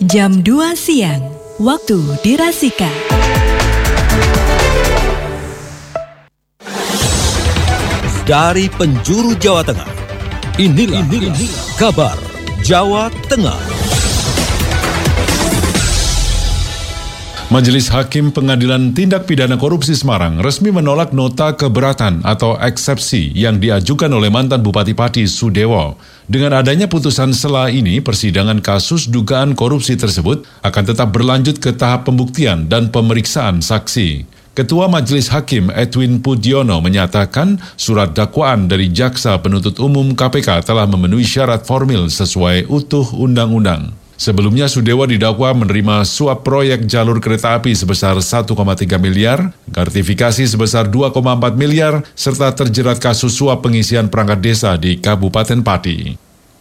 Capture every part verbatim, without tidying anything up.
Jam dua siang, waktu dirasika. Dari penjuru Jawa Tengah, inilah, inilah kabar Jawa Tengah. Majelis Hakim Pengadilan Tindak Pidana Korupsi Semarang resmi menolak nota keberatan atau eksepsi yang diajukan oleh mantan Bupati Pati Sudewo. Dengan adanya putusan sela ini, persidangan kasus dugaan korupsi tersebut akan tetap berlanjut ke tahap pembuktian dan pemeriksaan saksi. Ketua Majelis Hakim Edwin Pudiono menyatakan surat dakwaan dari Jaksa Penuntut Umum K P K telah memenuhi syarat formil sesuai utuh undang-undang. Sebelumnya Sudewo didakwa menerima suap proyek jalur kereta api sebesar satu koma tiga miliar, gratifikasi sebesar dua koma empat miliar, serta terjerat kasus suap pengisian perangkat desa di Kabupaten Pati.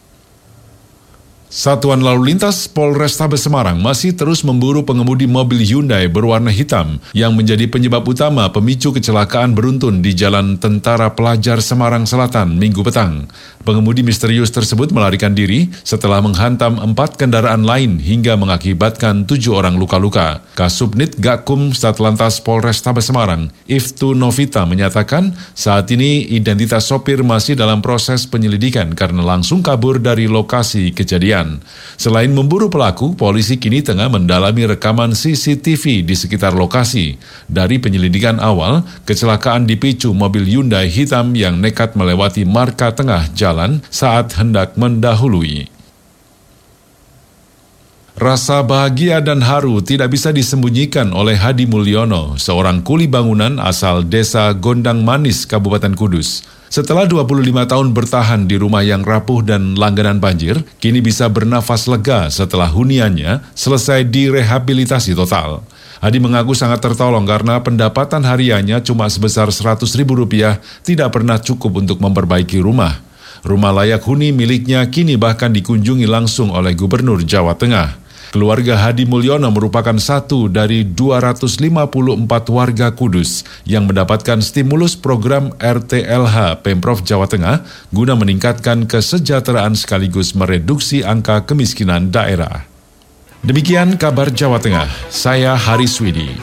Satuan Lalu Lintas Polrestabes Semarang masih terus memburu pengemudi mobil Hyundai berwarna hitam yang menjadi penyebab utama pemicu kecelakaan beruntun di Jalan Tentara Pelajar Semarang Selatan Minggu petang. Pengemudi misterius tersebut melarikan diri setelah menghantam empat kendaraan lain hingga mengakibatkan tujuh orang luka-luka. Kasubnit Gakum Satlantas Polrestabes Semarang, Iftu Novita menyatakan saat ini identitas sopir masih dalam proses penyelidikan karena langsung kabur dari lokasi kejadian. Selain memburu pelaku, polisi kini tengah mendalami rekaman C C T V di sekitar lokasi. Dari penyelidikan awal, kecelakaan dipicu mobil Hyundai hitam yang nekat melewati marka tengah jalan saat hendak mendahului. Rasa bahagia dan haru tidak bisa disembunyikan oleh Hadi Mulyono, seorang kuli bangunan asal desa Gondang Manis, Kabupaten Kudus. Setelah dua puluh lima tahun bertahan di rumah yang rapuh dan langganan banjir, kini bisa bernafas lega setelah huniannya selesai direhabilitasi total. Hadi mengaku sangat tertolong karena pendapatan hariannya cuma sebesar seratus ribu rupiah tidak pernah cukup untuk memperbaiki rumah. Rumah layak huni miliknya kini bahkan dikunjungi langsung oleh Gubernur Jawa Tengah. Keluarga Hadi Mulyono merupakan satu dari dua ratus lima puluh empat warga Kudus yang mendapatkan stimulus program R T L H Pemprov Jawa Tengah guna meningkatkan kesejahteraan sekaligus mereduksi angka kemiskinan daerah. Demikian kabar Jawa Tengah, saya Haris Widi.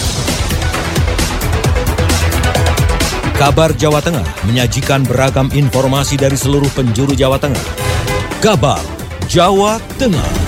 Kabar Jawa Tengah menyajikan beragam informasi dari seluruh penjuru Jawa Tengah. Kabar Jawa Tengah.